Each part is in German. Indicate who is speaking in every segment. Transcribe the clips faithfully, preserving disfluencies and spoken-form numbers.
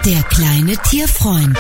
Speaker 1: Der kleine Tierfreund.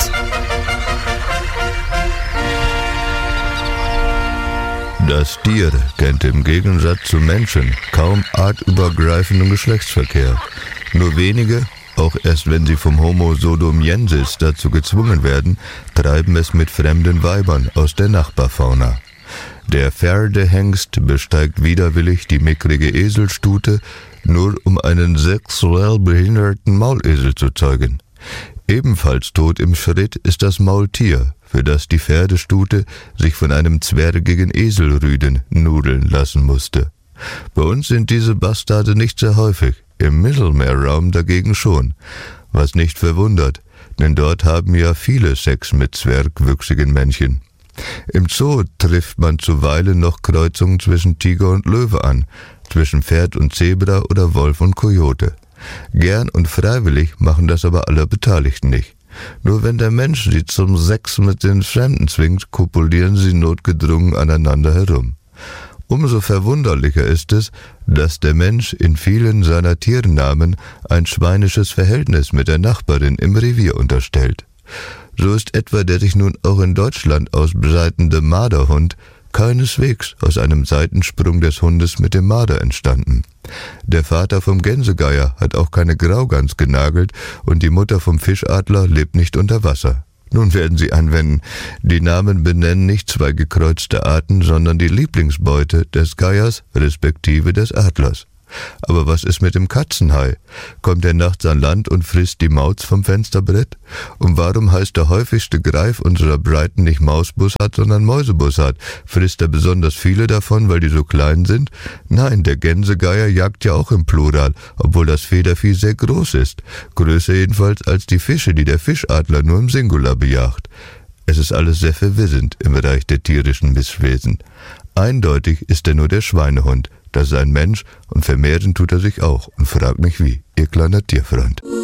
Speaker 2: Das Tier kennt im Gegensatz zum Menschen kaum artübergreifenden Geschlechtsverkehr. Nur wenige, auch erst wenn sie vom Homo sodomiensis dazu gezwungen werden, treiben es mit fremden Weibern aus der Nachbarfauna. Der Pferdehengst besteigt widerwillig die mickrige Eselstute, nur um einen sexuell behinderten Maulesel zu zeugen. Ebenfalls tot im Schritt ist das Maultier, für das die Pferdestute sich von einem zwergigen Eselrüden nudeln lassen musste. Bei uns sind diese Bastarde nicht sehr häufig, im Mittelmeerraum dagegen schon, was nicht verwundert, denn dort haben ja viele Sex mit zwergwüchsigen Männchen. Im Zoo trifft man zuweilen noch Kreuzungen zwischen Tiger und Löwe an, zwischen Pferd und Zebra oder Wolf und Kojote. Gern und freiwillig machen das aber alle Beteiligten nicht. Nur wenn der Mensch sie zum Sex mit den Fremden zwingt, kopulieren sie notgedrungen aneinander herum. Umso verwunderlicher ist es, dass der Mensch in vielen seiner Tiernamen ein schweinisches Verhältnis mit der Nachbarin im Revier unterstellt. So ist etwa der sich nun auch in Deutschland ausbreitende Marderhund keineswegs aus einem Seitensprung des Hundes mit dem Marder entstanden. Der Vater vom Gänsegeier hat auch keine Graugans genagelt und die Mutter vom Fischadler lebt nicht unter Wasser. Nun werden Sie anwenden, die Namen benennen nicht zwei gekreuzte Arten, sondern die Lieblingsbeute des Geiers respektive des Adlers. Aber was ist mit dem Katzenhai? Kommt er nachts an Land und frisst die Maus vom Fensterbrett? Und warum heißt der häufigste Greif unserer Breiten nicht Mausbussard, sondern Mäusebussard? Frisst er besonders viele davon, weil die so klein sind? Nein, der Gänsegeier jagt ja auch im Plural, obwohl das Federvieh sehr groß ist. Größer jedenfalls als die Fische, die der Fischadler nur im Singular bejagt. Es ist alles sehr verwirrend im Bereich der tierischen Misswesen. Eindeutig ist er nur der Schweinehund. Das ist ein Mensch und vermehren tut er sich auch. Und fragt mich wie, Ihr kleiner Tierfreund.